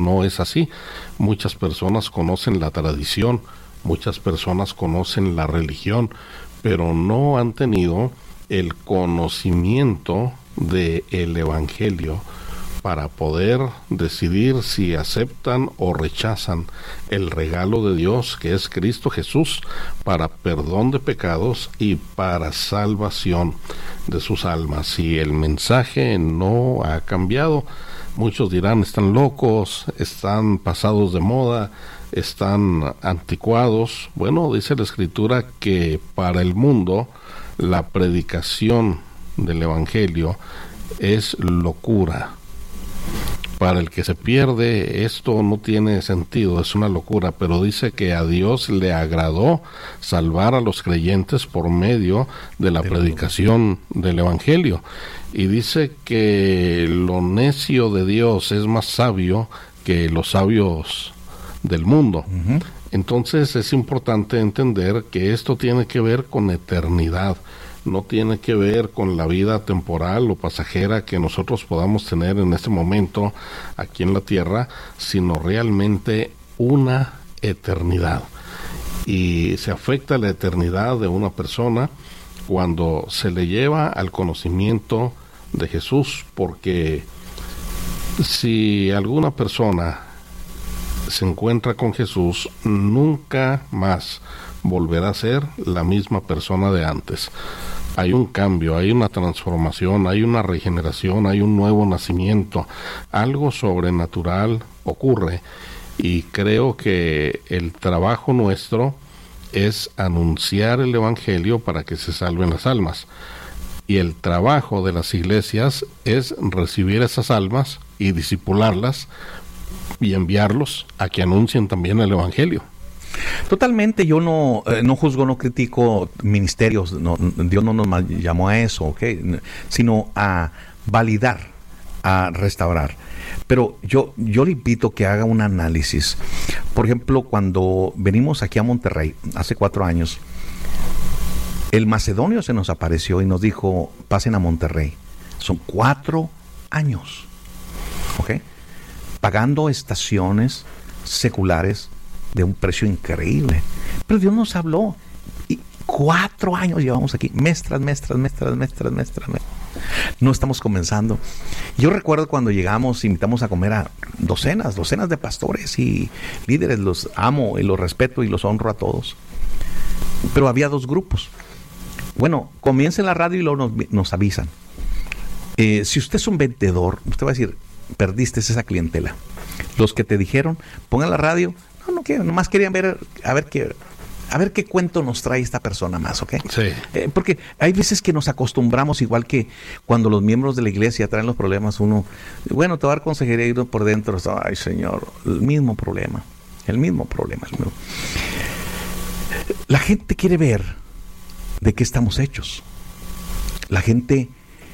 no es así. Muchas personas conocen la tradición, muchas personas conocen la religión, pero no han tenido el conocimiento del Evangelio para poder decidir si aceptan o rechazan el regalo de Dios, que es Cristo Jesús, para perdón de pecados y para salvación de sus almas. Y el mensaje no ha cambiado. Muchos dirán, están locos, están pasados de moda, están anticuados. Bueno, dice la Escritura que para el mundo la predicación del Evangelio es locura. Para el que se pierde, esto no tiene sentido, es una locura, pero dice que a Dios le agradó salvar a los creyentes por medio de la predicación del Evangelio. Y dice que lo necio de Dios es más sabio que los sabios del mundo. Entonces es importante entender que esto tiene que ver con eternidad. No tiene que ver con la vida temporal o pasajera que nosotros podamos tener en este momento aquí en la tierra, sino realmente una eternidad. Y se afecta la eternidad de una persona cuando se le lleva al conocimiento de Jesús, porque si alguna persona se encuentra con Jesús, nunca más volverá a ser la misma persona de antes. Hay un cambio, hay una transformación, hay una regeneración, hay un nuevo nacimiento. Algo sobrenatural ocurre, y creo que el trabajo nuestro es anunciar el Evangelio para que se salven las almas. Y el trabajo de las iglesias es recibir esas almas y discipularlas y enviarlos a que anuncien también el Evangelio. Totalmente, yo no juzgo, no critico ministerios, Dios no nos llamó a eso, ¿okay? Sino a validar, a restaurar. Pero yo le invito que haga un análisis. Por ejemplo, cuando venimos aquí a Monterrey, hace 4 años, el macedonio se nos apareció y nos dijo, pasen a Monterrey. Son 4 años, ¿ok? Pagando estaciones seculares de un precio increíble. Pero Dios nos habló. Y 4 años llevamos aquí, mes tras mes. No estamos comenzando. Yo recuerdo cuando llegamos, invitamos a comer a docenas de pastores y líderes. Los amo y los respeto y los honro a todos. Pero había 2 grupos. Bueno, comienza la radio y luego nos avisan. Si usted es un vendedor, usted va a decir, perdiste esa clientela. Los que te dijeron, pongan la radio, no quiero, nomás querían ver, a ver qué cuento nos trae esta persona más, ¿ok? Sí. Porque hay veces que nos acostumbramos, igual que cuando los miembros de la iglesia traen los problemas, uno, bueno, te va a dar consejería y uno por dentro, ay Señor, el mismo problema. La gente quiere ver de qué estamos hechos. La gente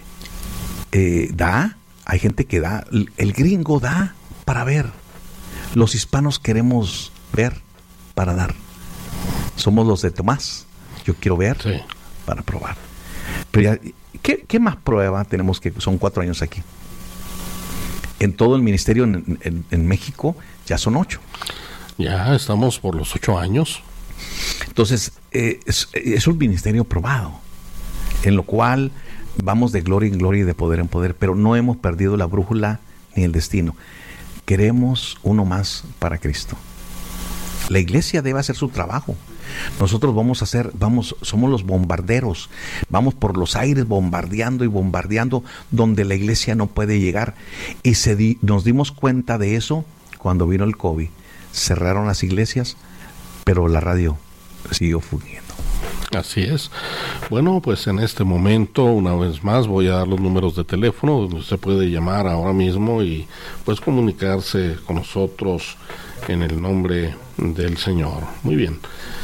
da, hay gente que da, el gringo da para ver. Los hispanos queremos ver para dar. Somos los de Tomás. Yo quiero ver para probar. Pero ya, ¿qué más prueba tenemos? Que son 4 años aquí. En todo el ministerio en México ya son 8. Ya estamos por los 8 años. Entonces, es un ministerio probado, en lo cual vamos de gloria en gloria y de poder en poder, pero no hemos perdido la brújula ni el destino. Queremos uno más para Cristo. La iglesia debe hacer su trabajo. Nosotros somos los bombarderos. Vamos por los aires bombardeando y bombardeando donde la iglesia no puede llegar. Y nos dimos cuenta de eso cuando vino el COVID. Cerraron las iglesias, pero la radio siguió fungiendo. Así es. Bueno, pues en este momento, una vez más, voy a dar los números de teléfono donde usted puede llamar ahora mismo y pues comunicarse con nosotros en el nombre del Señor. Muy bien.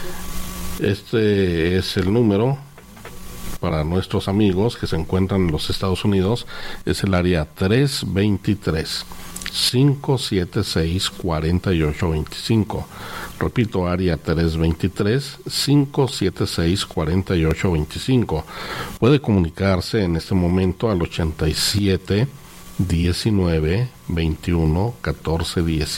Este es el número para nuestros amigos que se encuentran en los Estados Unidos. Es el área 323-576-4825. Repito, área 323-576-4825. Puede comunicarse en este momento al 87 19 21 14 17.